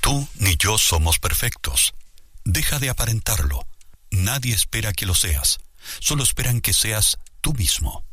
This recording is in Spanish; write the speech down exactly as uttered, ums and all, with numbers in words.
tú ni yo somos perfectos. Deja de aparentarlo. Nadie espera que lo seas. Solo esperan que seas tú mismo.